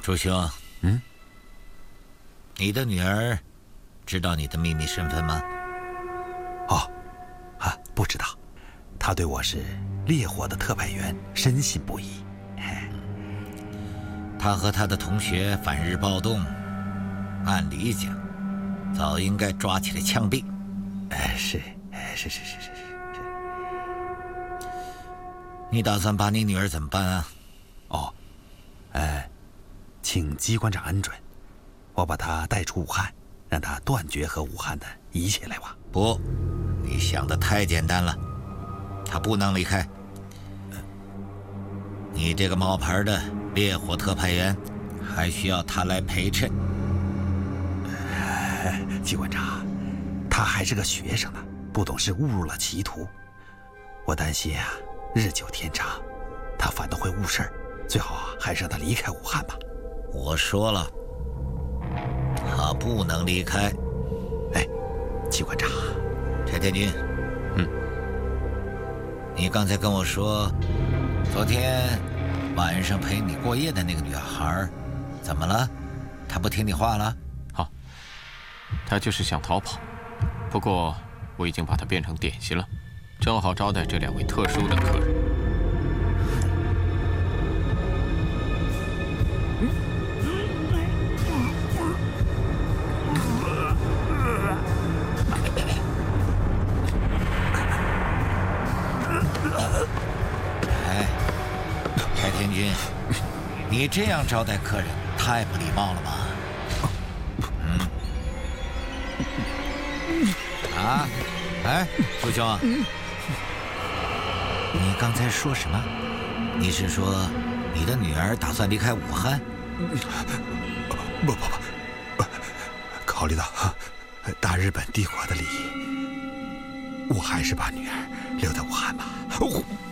朱兄，你的女儿知道你的秘密身份吗？ 不知道，她对我是烈火的特派员，深信不疑。 他和他的同学反日暴动，按理讲，早应该抓起来枪毙。 是。 你打算把你女儿怎么办啊？ 请机关长恩准，我把她带出武汉，让她断绝和武汉的一切来往。 不，你想的太简单了，她不能离开。你这个冒牌的烈火特派员，还需要她来陪衬。 机关长，她还是个学生呢，不懂事误入了歧途。我担心日久天长，她反倒会误事儿。最好还是让她离开武汉吧。 我说了，她不能离开。 机关长， 柴天军，你刚才跟我说，昨天晚上陪你过夜的那个女孩，怎么了？她不听你话了？ 她就是想逃跑，不过我已经把她变成点心了，正好招待这2位特殊的客人。 柴天军，你这样招待客人太不礼貌了吧？朱兄，你刚才说什么？你是说你的女儿打算离开武汉？ 不，考虑到大日本帝国的利益，我还是把女儿留在武汉吧。